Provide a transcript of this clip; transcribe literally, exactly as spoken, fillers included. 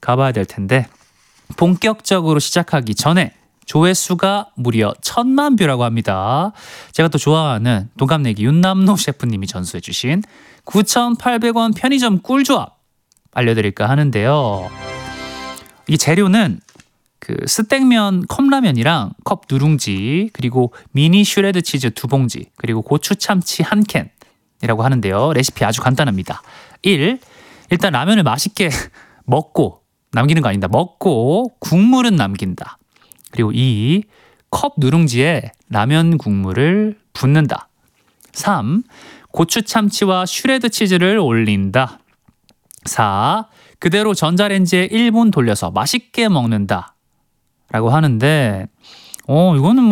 가봐야 될 텐데 본격적으로 시작하기 전에 조회수가 무려 천만 뷰라고 합니다. 제가 또 좋아하는 동갑내기 윤남노 셰프님이 전수해 주신 구천팔백 원 편의점 꿀조합 알려드릴까 하는데요. 이 재료는 그 스땡면 컵라면이랑 컵 누룽지 그리고 미니 슈레드 치즈 두 봉지 그리고 고추 참치 한 캔이라고 하는데요. 레시피 아주 간단합니다. 일. 일단 라면을 맛있게 먹고 남기는 거 아니다. 먹고 국물은 남긴다. 그리고 이. 컵 누룽지에 라면 국물을 붓는다. 삼. 고추 참치와 슈레드 치즈를 올린다. 사. 그대로 전자레인지에 일 분 돌려서 맛있게 먹는다. 라고 하는데 어 이거는 뭐